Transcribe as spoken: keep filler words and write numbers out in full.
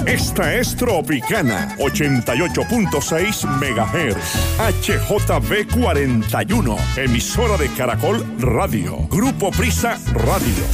Esta es Tropicana, ochenta y ocho punto seis megahertz. H J B cuarenta y uno, emisora de Caracol Radio. Grupo Prisa Radio.